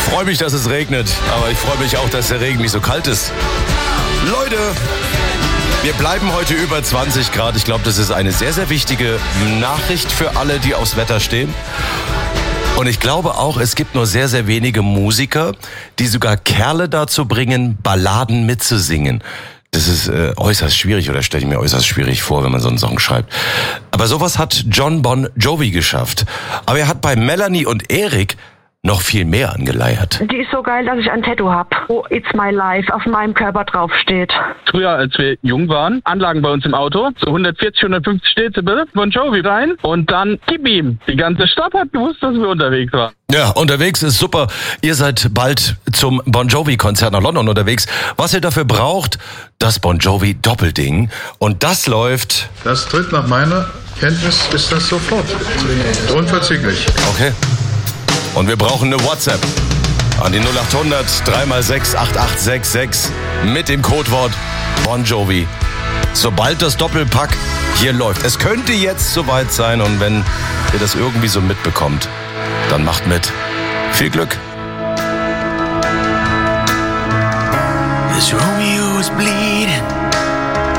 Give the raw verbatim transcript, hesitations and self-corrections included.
freue mich, dass es regnet, aber ich freue mich auch, dass der Regen nicht so kalt ist. Leute, wir bleiben heute über zwanzig Grad. Ich glaube, das ist eine sehr, sehr wichtige Nachricht für alle, die aufs Wetter stehen. Und ich glaube auch, es gibt nur sehr, sehr wenige Musiker, die sogar Kerle dazu bringen, Balladen mitzusingen. Das ist äh, äußerst schwierig, oder stelle ich mir äußerst schwierig vor, wenn man so einen Song schreibt. Aber sowas hat Jon Bon Jovi geschafft. Aber er hat bei Melanie und Erik noch viel mehr angeleiert. Die ist so geil, dass ich ein Tattoo habe, wo It's My Life auf meinem Körper draufsteht. Früher, als wir jung waren, Anlagen bei uns im Auto, so hundertvierzig, hundertfünfzig Dezibel, Bon Jovi rein und dann gib ihm. Die ganze Stadt hat gewusst, dass wir unterwegs waren. Ja, unterwegs ist super. Ihr seid bald zum Bon Jovi-Konzert nach London unterwegs. Was ihr dafür braucht, das Bon Jovi Doppelding. Und das läuft... Das tritt nach meiner Kenntnis, ist das sofort. Unverzüglich. Okay. Und wir brauchen eine WhatsApp an die null acht hundert drei mal sechs acht acht sechs sechs mit dem Codewort Bon Jovi. Sobald das Doppelpack hier läuft. Es könnte jetzt soweit sein, und wenn ihr das irgendwie so mitbekommt, dann macht mit. Viel Glück. This Romeo is bleeding,